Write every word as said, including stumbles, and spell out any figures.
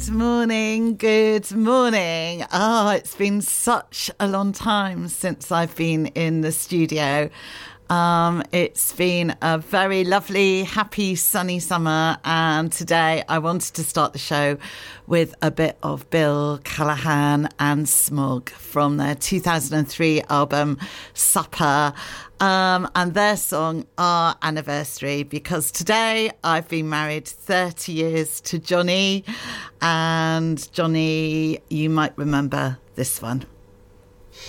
Good morning, good morning. Oh, it's been such a long time since I've been in the studio. Um, it's been a very lovely, happy, sunny summer, and today I wanted to start the show with a bit of Bill Callahan and Smug from their two thousand three album Supper, um, and their song Our Anniversary, because today I've been married thirty years to Johnny, and Johnny, you might remember this one.